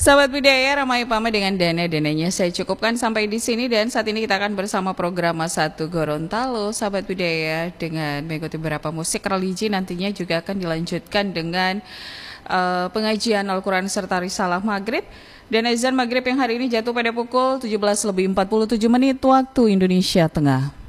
Sahabat budaya, ramai pamah dengan dana-dananya saya cukupkan sampai di sini dan saat ini kita akan bersama program Satu Gorontalo. Sahabat budaya dengan mengikuti beberapa musik religi nantinya juga akan dilanjutkan dengan pengajian Al-Quran serta Risalah Maghrib. Dan azan Maghrib yang hari ini jatuh pada pukul 17:47 waktu Indonesia Tengah.